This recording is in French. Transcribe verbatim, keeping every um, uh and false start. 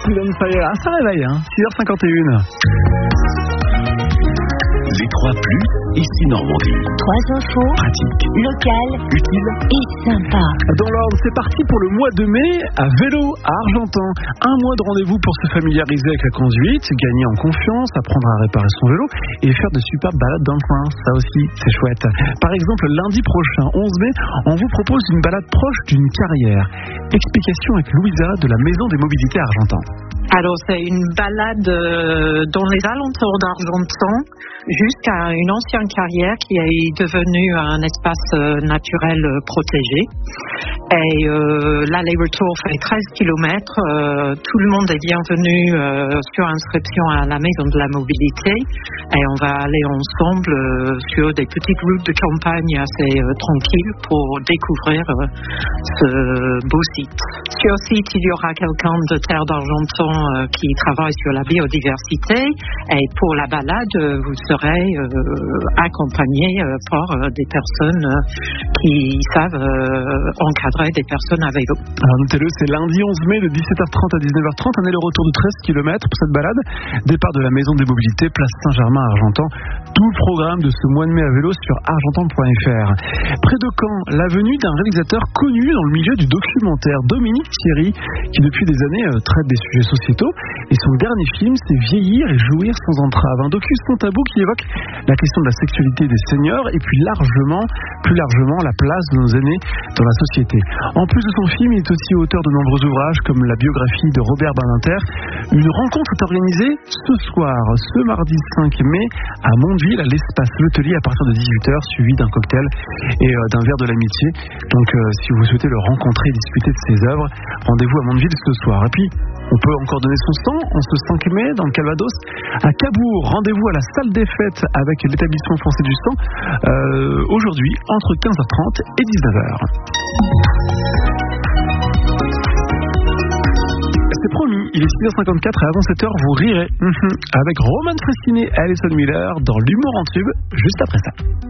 Earth, Fire. Ah, ça réveille, hein. six heures cinquante et une. Les trois plus, ici Normandie. Trois infos, Pratique, locales, utile et sympa. Dans l'ordre, c'est parti pour le mois de mai à vélo à Argentan. Un mois de rendez-vous pour se familiariser avec la conduite, gagner en confiance, apprendre à réparer son vélo et faire de superbes balades dans le coin. Ça aussi, c'est chouette. Par exemple, lundi prochain, onze mai, on vous propose une balade proche d'une carrière. Explication avec Louisa de la Maison des Mobilités à Argentan. Alors, c'est une balade euh, dans les alentours d'Argentan jusqu'à une ancienne carrière qui est devenue un espace euh, naturel euh, protégé. Et euh, l'aller-retour fait treize kilomètres. Euh, tout le monde est bienvenu euh, sur inscription à la Maison de la Mobilité. Et on va aller ensemble euh, sur des petites routes de campagne assez euh, tranquilles pour découvrir euh, ce beau site. Sur le site, il y aura quelqu'un de Terre d'Argentan euh, qui travaille sur la biodiversité. Et pour la balade, euh, vous serez euh, accompagné euh, par euh, des personnes euh, qui savent euh, encadrer des personnes à vélo. Alors notez-le, c'est lundi onze mai de dix-sept heures trente à dix-neuf heures trente, un aller-retour de treize kilomètres pour cette balade. Départ de la Maison des Mobilités, place Saint-Germain à Argentan. Tout le programme de ce mois de mai à vélo sur argentan point f r. Près de Caen, la venue d'un réalisateur connu dans le milieu du documentaire, Dominique Thierry, qui depuis des années euh, traite des sujets sociétaux. Et son dernier film, c'est Vieillir et jouir sans entrave. Un docu sans tabou qui évoque la question de la sexualité des seniors et puis largement, plus largement, la place de nos aînés dans la société. En plus de son film, il est aussi auteur de nombreux ouvrages comme la biographie de Robert Badinter. Une rencontre est organisée ce soir, ce mardi cinq mai, à Mondeville, à l'espace L'Hôtelier à partir de dix-huit heures, suivi d'un cocktail et euh, d'un verre de l'amitié. Donc euh, si vous souhaitez le rencontrer et discuter de ses œuvres, rendez-vous à Mondeville ce soir. Et puis, on peut encore donner son sang en ce cinq mai dans le Calvados. À Cabourg, rendez-vous à la salle des fêtes avec l'établissement français du sang euh, aujourd'hui entre quinze heures trente et dix-neuf heures. C'est promis, il est six heures cinquante-quatre et avant sept heures, vous rirez. Avec Roman Frescinet et Alison Miller dans l'humour en tube, juste après ça.